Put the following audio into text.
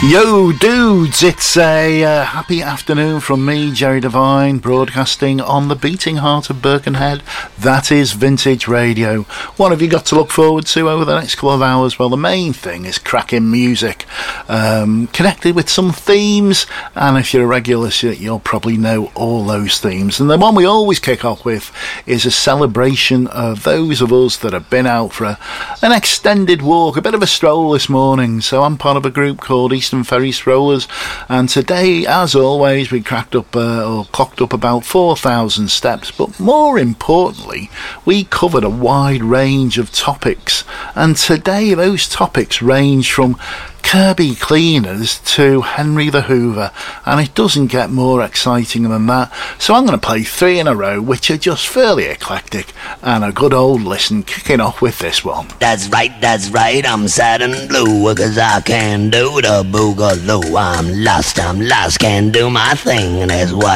Yo dudes, it's a happy afternoon from me, Jerry Devine, broadcasting on the beating heart of Birkenhead. That is Vintage Radio. What have you got to look forward to over the next couple of hours? Well, the main thing is cracking music, connected with some themes, and if you're a regular, you'll probably know all those themes. And the one we always kick off with is a celebration of those of us that have been out for an extended walk, a bit of a stroll this morning. So I'm part of a group called Eastern Ferry Strollers, and today, as always, we clocked up about 4,000 steps, but more importantly, we covered a wide range of topics, and today those topics range from Kirby cleaners to Henry the Hoover, and it doesn't get more exciting than that. So I'm going to play 3 in a row which are just fairly eclectic, and a good old listen, kicking off with this one. That's right, I'm sad and blue, 'cause I can't do the boogaloo. I'm lost, can't do my thing, and that's why